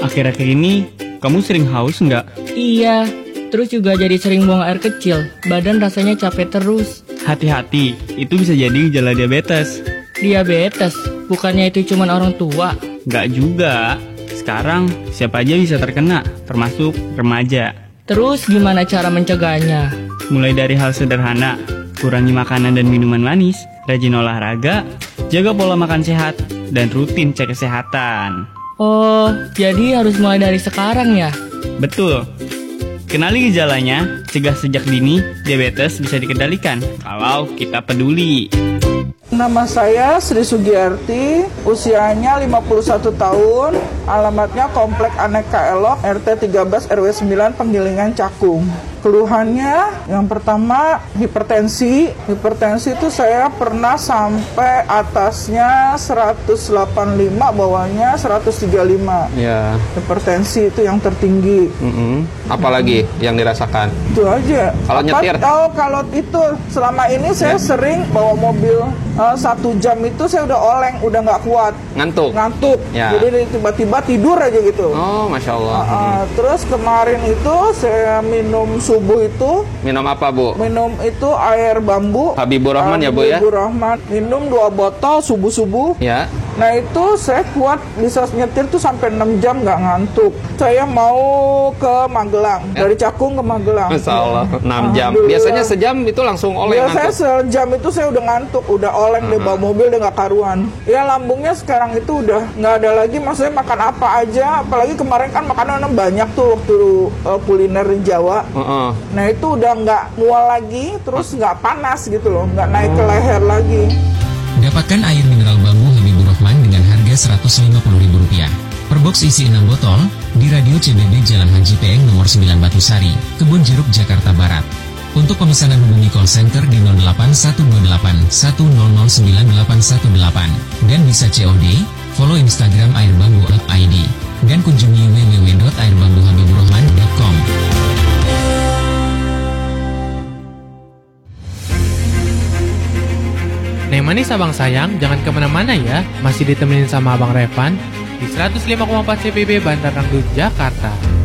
Akhir-akhir ini, kamu sering haus nggak? Iya, terus juga jadi sering buang air kecil. Badan rasanya capek terus. Hati-hati, itu bisa jadi gejala diabetes. Diabetes? Bukannya itu cuma orang tua? Nggak juga. Sekarang, siapa aja bisa terkena, termasuk remaja. Terus gimana cara mencegahnya? Mulai dari hal sederhana, kurangi makanan dan minuman manis, rajin olahraga, jaga pola makan sehat, dan rutin cek kesehatan. Oh, jadi harus mulai dari sekarang ya? Betul. Kenali gejalanya, cegah sejak dini, diabetes bisa dikendalikan kalau kita peduli. Nama saya Sri Sugiyarti, usianya 51 tahun, alamatnya Komplek Aneka Elok, RT 13 RW 9 Penggilingan Cakung. Keluhannya yang pertama hipertensi. Hipertensi itu saya pernah sampai atasnya 185, bawahnya 135. Ya. Hipertensi itu yang tertinggi. Apalagi yang dirasakan? Itu aja. Kalau nyetir? Kalau itu selama ini saya sering bawa mobil 1 jam itu saya udah oleng, udah nggak kuat. Ngantuk. Ya. Jadi tiba-tiba tidur aja gitu. Oh, Masya Allah. Terus kemarin itu saya minum subuh itu. Minum apa, Bu? Minum itu air bambu. Habibur Rahman ya, Bu ya? Habibur Rahman. Minum 2 botol subuh-subuh. Ya. Nah itu saya kuat bisa nyetir tuh sampai 6 jam nggak ngantuk. Saya mau ke Magelang, dari Cakung ke Magelang. Masya Allah, 6 jam. Biasanya sejam itu langsung oleng ngantuk? Biasanya sejam itu saya udah ngantuk, udah oleng deh, bawa mobil udah nggak karuan. Ya lambungnya sekarang itu udah nggak ada lagi, maksudnya makan apa aja. Apalagi kemarin kan makanan banyak tuh waktu kuliner di Jawa. Nah itu udah nggak mual lagi, terus nggak panas gitu loh, nggak naik ke leher lagi. Dapatkan air mineral bambu Habibur Rahman dengan harga Rp150.000. Per box isi 6 botol di Radio CBB Jalan Haji Peeng nomor 9 Batusari, Kebun Jeruk, Jakarta Barat. Untuk pemesanan hubungi call center di 08128 1009818 dan bisa COD, follow Instagram airbambu.id dan kunjungi www.airbambuhabiburrahman.com. Neng Manis abang sayang, jangan kemana-mana ya. Masih ditemenin sama abang Revan di 105,4 CBB Bandar Dangdut Jakarta.